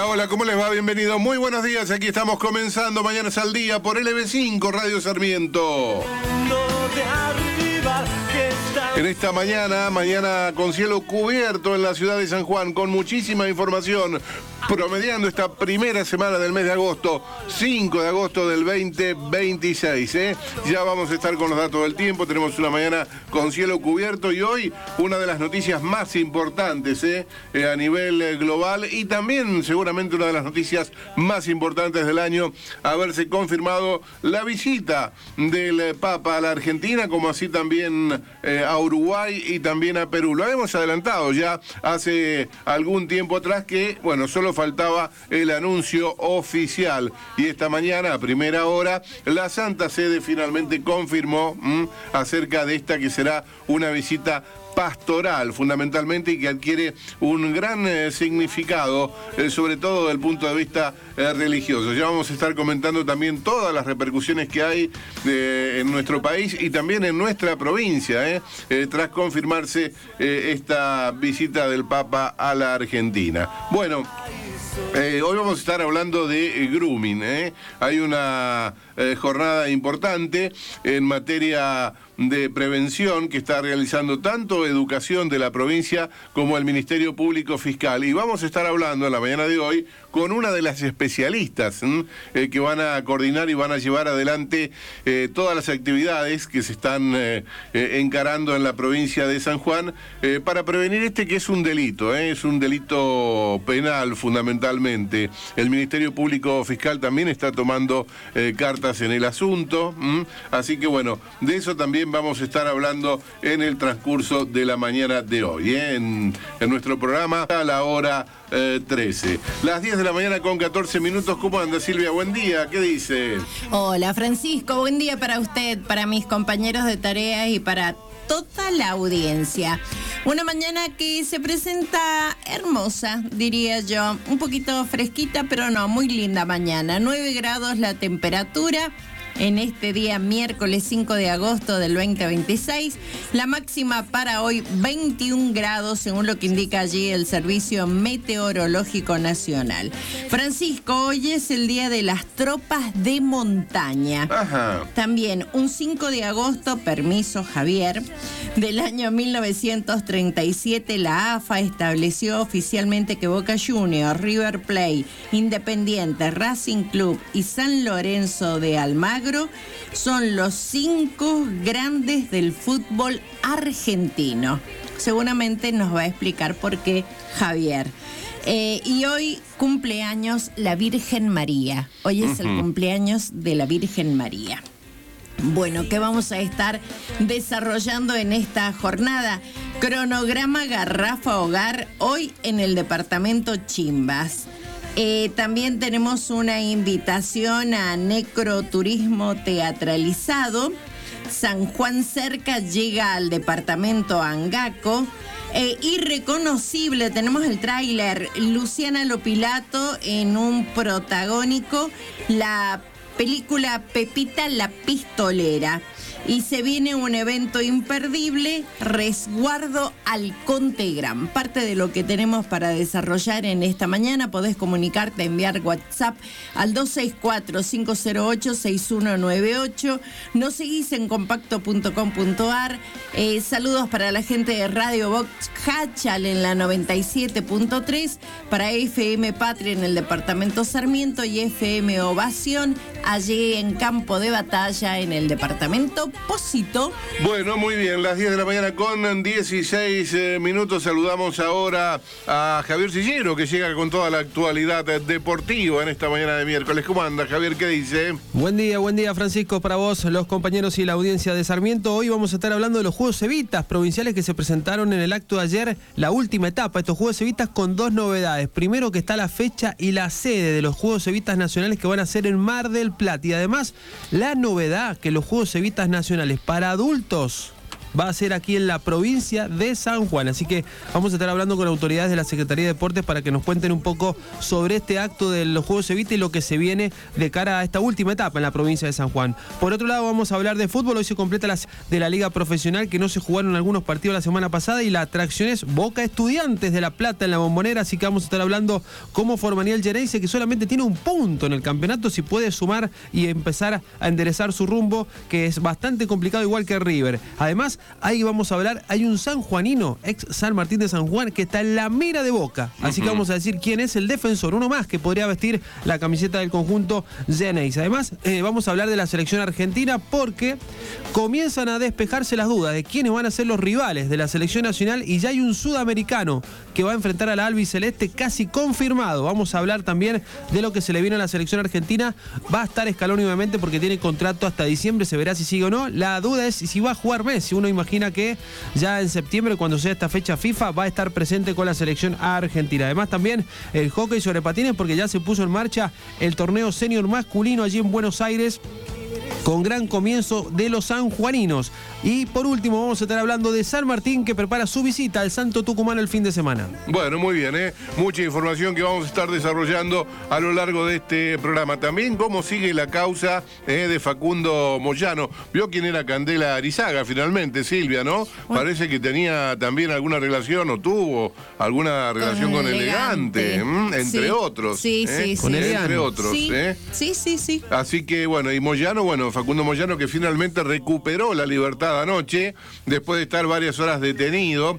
Hola, hola, ¿cómo les va? Bienvenidos, muy buenos días. Aquí estamos comenzando Mañanas al Día por LB5 Radio Sarmiento. En esta mañana con cielo cubierto en la ciudad de San Juan, con muchísima información, promediando esta primera semana del mes de agosto, 5 de agosto del 2026. Ya vamos a estar con los datos del tiempo, tenemos una mañana con cielo cubierto y hoy una de las noticias más importantes a nivel global y también seguramente una de las noticias más importantes del año, haberse confirmado la visita del Papa a la Argentina, como así también a Uruguay y también a Perú. Lo habíamos adelantado ya hace algún tiempo atrás que, bueno, solo faltaba el anuncio oficial. Y esta mañana, a primera hora, la Santa Sede finalmente confirmó acerca de esta que será una visita pastoral fundamentalmente y que adquiere un gran significado, sobre todo desde el punto de vista religioso. Ya vamos a estar comentando también todas las repercusiones que hay en nuestro país y también en nuestra provincia, tras confirmarse esta visita del Papa a la Argentina. Bueno, hoy vamos a estar hablando de grooming. Hay una jornada importante en materia de prevención que está realizando tanto Educación de la provincia como el Ministerio Público Fiscal. Y vamos a estar hablando en la mañana de hoy con una de las especialistas que van a coordinar y van a llevar adelante todas las actividades que se están encarando en la provincia de San Juan para prevenir que es un delito, es un delito penal fundamentalmente. El Ministerio Público Fiscal también está tomando cartas en el asunto, así que bueno, de eso también vamos a estar hablando en el transcurso de la mañana de hoy, en nuestro programa a la hora 13. Las 10 de la mañana con 14 minutos. ¿Cómo anda, Silvia? Buen día, ¿qué dice? Hola, Francisco, buen día para usted, para mis compañeros de tareas y para toda la audiencia. Una mañana que se presenta hermosa, diría yo, un poquito fresquita, pero no, muy linda mañana. 9 grados la temperatura en este día miércoles 5 de agosto del 2026. La máxima para hoy 21 grados, según lo que indica allí el Servicio Meteorológico Nacional. Francisco, hoy es el día de las tropas de montaña. Ajá. También un 5 de agosto, permiso Javier, del año 1937, la AFA estableció oficialmente que Boca Juniors, River Plate, Independiente, Racing Club y San Lorenzo de Almagro son los 5 grandes del fútbol argentino. Seguramente nos va a explicar por qué Javier. Y hoy cumpleaños la Virgen María. Hoy es el cumpleaños de la Virgen María. Bueno, ¿qué vamos a estar desarrollando en esta jornada? Cronograma Garrafa Hogar, hoy en el departamento Chimbas. También tenemos una invitación a necroturismo teatralizado. San Juan Cerca llega al departamento Angaco. Irreconocible, tenemos el tráiler. Luciana Lopilato en un protagónico. La película Pepita la Pistolera. Y se viene un evento imperdible, Resguardo Alconte Gran. Parte de lo que tenemos para desarrollar en esta mañana, podés comunicarte, enviar WhatsApp al 264-508-6198. Nos seguís en compacto.com.ar. Saludos para la gente de Radio Vox Hachal en la 97.3, para FM Patria en el departamento Sarmiento y FM Ovación allí en Campo de Batalla en el departamento Pósito. Bueno, muy bien, las 10 de la mañana con 16 minutos. Saludamos ahora a Javier Sillero, que llega con toda la actualidad deportiva en esta mañana de miércoles. ¿Cómo anda, Javier? ¿Qué dice? Buen día, Francisco, para vos, los compañeros y la audiencia de Sarmiento. Hoy vamos a estar hablando de los Juegos Evitas provinciales que se presentaron en el acto de ayer, la última etapa, estos Juegos Evitas con 2 novedades. Primero, que está la fecha y la sede de los Juegos Evitas nacionales que van a ser en Mar del Plata. Y además, la novedad que los Juegos Evitas nacionales para adultos va a ser aquí en la provincia de San Juan. Así que vamos a estar hablando con autoridades de la Secretaría de Deportes para que nos cuenten un poco sobre este acto de los Juegos Evita y lo que se viene de cara a esta última etapa en la provincia de San Juan. Por otro lado, vamos a hablar de fútbol. Hoy se completa las de la Liga Profesional, que no se jugaron algunos partidos la semana pasada, y la atracción es Boca Estudiantes de La Plata en la Bombonera. Así que vamos a estar hablando cómo formaría el Gerense, que solamente tiene un punto en el campeonato, si puede sumar y empezar a enderezar su rumbo, que es bastante complicado, igual que River. Además, ahí vamos a hablar, hay un sanjuanino, ex San Martín de San Juan, que está en la mira de Boca. Así que vamos a decir quién es el defensor, uno más que podría vestir la camiseta del conjunto Geneise. Además, vamos a hablar de la selección argentina, porque comienzan a despejarse las dudas de quiénes van a ser los rivales de la selección nacional, y ya hay un sudamericano que va a enfrentar a la albiceleste casi confirmado. Vamos a hablar también de lo que se le viene a la selección argentina. Va a estar Scaloni obviamente porque tiene contrato hasta diciembre, se verá si sigue o no. La duda es si va a jugar Messi. Uno imagina que ya en septiembre, cuando sea esta fecha FIFA, va a estar presente con la selección argentina. Además también el hockey sobre patines, porque ya se puso en marcha el torneo senior masculino allí en Buenos Aires, con gran comienzo de los sanjuaninos. Y por último vamos a estar hablando de San Martín, que prepara su visita al Santo Tucumán el fin de semana. Bueno, muy bien, mucha información que vamos a estar desarrollando a lo largo de este programa. También cómo sigue la causa de Facundo Moyano. Vio quién era Candela Arizaga finalmente, Silvia, ¿no? Parece que tenía también alguna relación, o tuvo alguna relación con Elegante, entre otros. Sí, sí, con entre otros. Sí. Así que bueno, y Moyano, Facundo Moyano, que finalmente recuperó la libertad anoche, después de estar varias horas detenido.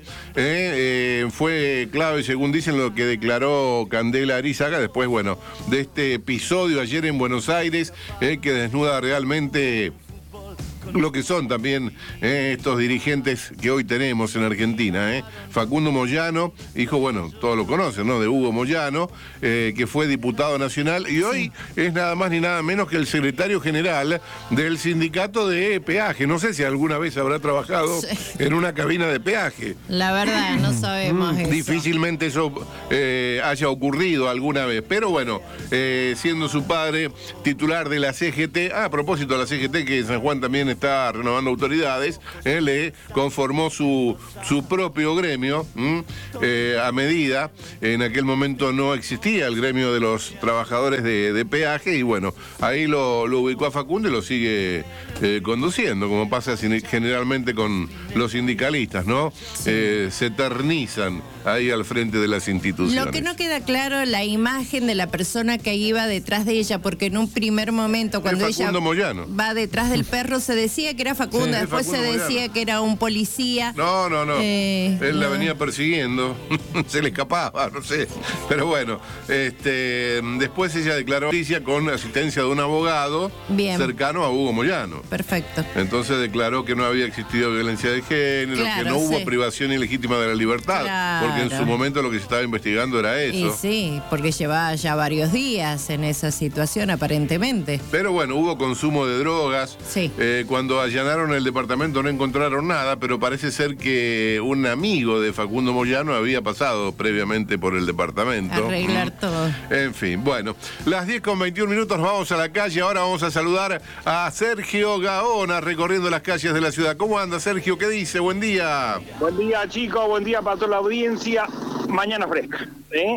Fue clave, según dicen, lo que declaró Candela Arizaga, después, de este episodio ayer en Buenos Aires, que desnuda realmente lo que son también estos dirigentes que hoy tenemos en Argentina. Facundo Moyano, hijo, todos lo conocen, ¿no? De Hugo Moyano, que fue diputado nacional y hoy es nada más ni nada menos que el secretario general del sindicato de peaje. No sé si alguna vez habrá trabajado en una cabina de peaje. La verdad, no sabemos eso. Difícilmente eso haya ocurrido alguna vez, pero siendo su padre titular de la CGT, a propósito de la CGT, que San Juan también está renovando autoridades, le conformó su propio gremio a medida. En aquel momento no existía el gremio de los trabajadores de peaje, y ahí lo ubicó a Facundo y lo sigue conduciendo, como pasa generalmente con los sindicalistas, ¿no? Se eternizan ahí al frente de las instituciones. Lo que no queda claro es la imagen de la persona que iba detrás de ella, porque en un primer momento, cuando ella va detrás del perro, se decía que era Facundo, después se decía que era un policía. No. Él la venía persiguiendo, se le escapaba, no sé. Pero después ella declaró noticia con asistencia de un abogado cercano a Hugo Moyano. Perfecto. Entonces declaró que no había existido violencia de género, que no hubo privación ilegítima de la libertad, porque en su momento lo que se estaba investigando era eso. Y sí, porque llevaba ya varios días en esa situación aparentemente. Pero hubo consumo de drogas. Sí. Cuando allanaron el departamento no encontraron nada, pero parece ser que un amigo de Facundo Moyano había pasado previamente por el departamento. Arreglar todo. En fin, las 10:21 vamos a la calle. Ahora vamos a saludar a Sergio Gaona recorriendo las calles de la ciudad. ¿Cómo anda, Sergio? ¿Qué dice? Buen día. Buen día, chicos. Buen día para toda la audiencia. Mañana fresca.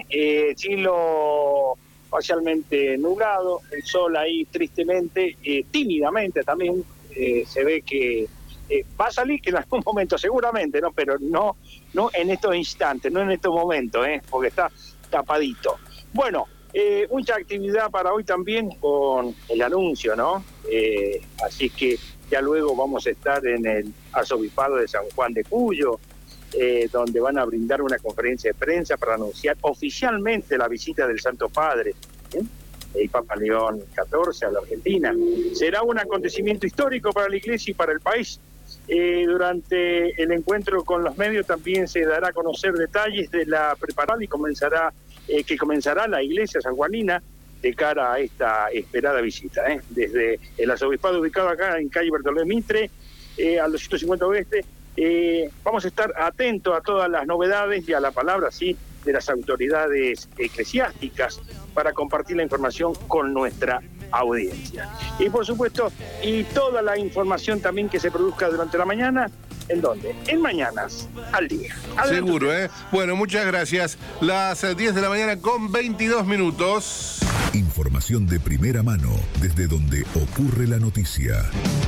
Cielo parcialmente nublado, el sol ahí tristemente, tímidamente también. Se ve que va a salir que en algún momento seguramente, ¿no? Pero no en estos instantes, no en estos momentos, porque está tapadito. Mucha actividad para hoy también con el anuncio, ¿no? Así que ya luego vamos a estar en el arzobispado de San Juan de Cuyo, donde van a brindar una conferencia de prensa para anunciar oficialmente la visita del Santo Padre, el Papa León XIV a la Argentina. Será un acontecimiento histórico para la Iglesia y para el país. Durante el encuentro con los medios también se dará a conocer detalles de la preparación que comenzará la Iglesia sanjuanina de cara a esta esperada visita. Desde el arzobispado ubicado acá en calle Bartolomé Mitre, al 250 Oeste, vamos a estar atentos a todas las novedades y a la palabra, de las autoridades eclesiásticas para compartir la información con nuestra audiencia. Y por supuesto, y toda la información también que se produzca durante la mañana, ¿En dónde? En Mañanas al Día. Adelante. Seguro, ¿eh? Bueno, muchas gracias. Las 10 de la mañana con 22 minutos. Información de primera mano desde donde ocurre la noticia.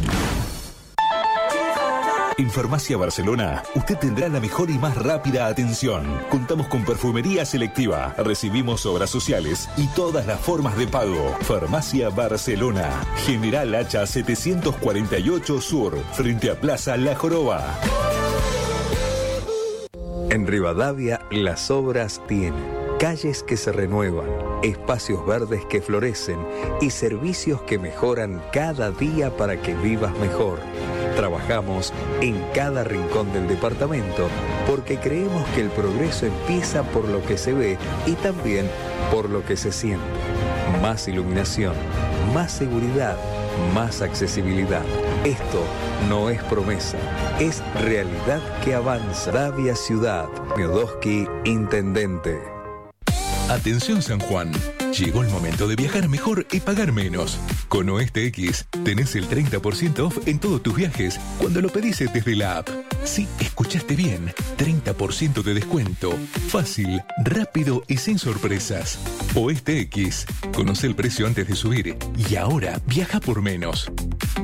En Farmacia Barcelona, usted tendrá la mejor y más rápida atención. Contamos con perfumería selectiva, recibimos obras sociales y todas las formas de pago. Farmacia Barcelona, General Hacha 748 Sur, frente a Plaza La Joroba. En Rivadavia, las obras tienen calles que se renuevan, espacios verdes que florecen y servicios que mejoran cada día para que vivas mejor. Trabajamos en cada rincón del departamento porque creemos que el progreso empieza por lo que se ve y también por lo que se siente. Más iluminación, más seguridad, más accesibilidad. Esto no es promesa, es realidad que avanza. Davia Ciudad, Miodoski, Intendente. Atención San Juan, llegó el momento de viajar mejor y pagar menos. Con Oeste X tenés el 30% off en todos tus viajes cuando lo pedís desde la app. Sí, escuchaste bien, 30% de descuento. Fácil, rápido y sin sorpresas. Oeste X, conoce el precio antes de subir y ahora viaja por menos.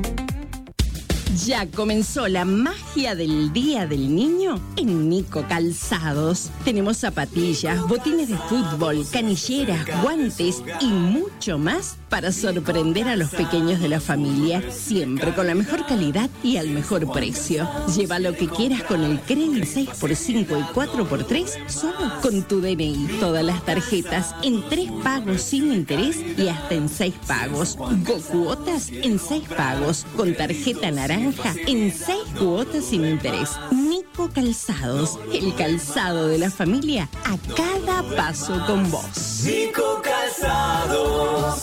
Ya comenzó la magia del Día del Niño en Nico Calzados. Tenemos zapatillas, botines de fútbol, canilleras, guantes y mucho más para sorprender a los pequeños de la familia. Siempre con la mejor calidad y al mejor precio. Lleva lo que quieras con el crédito 6x5 y 4x3 solo con tu DNI. Todas las tarjetas en 3 pagos sin interés y hasta en 6 pagos. Cuotas en 6 pagos. Con tarjeta naranja en 6 cuotas sin interés. Nico Calzados, el calzado de la familia a cada paso con vos. Nico Calzados.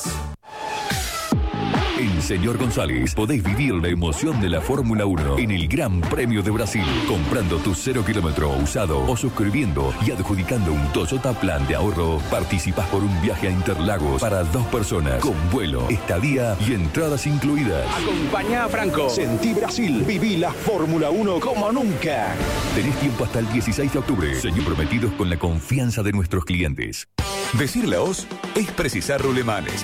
En Señor González podéis vivir la emoción de la Fórmula 1 en el Gran Premio de Brasil, comprando tu 0 kilómetro usado o suscribiendo y adjudicando un Toyota Plan de ahorro. Participas por un viaje a Interlagos para 2 personas, con vuelo, estadía y entradas incluidas. Acompañá a Franco. Sentí Brasil. Viví la Fórmula 1 como nunca. Tenés tiempo hasta el 16 de octubre. Señor, prometidos con la confianza de nuestros clientes. Decir la hoz es precisar rulemanes.